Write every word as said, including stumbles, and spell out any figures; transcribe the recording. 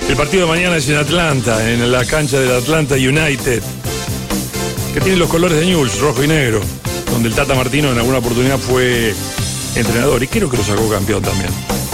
El partido de mañana es en Atlanta, en la cancha del Atlanta United, que tiene los colores de Newell's, rojo y negro, donde el Tata Martino en alguna oportunidad fue entrenador y creo que lo sacó campeón también.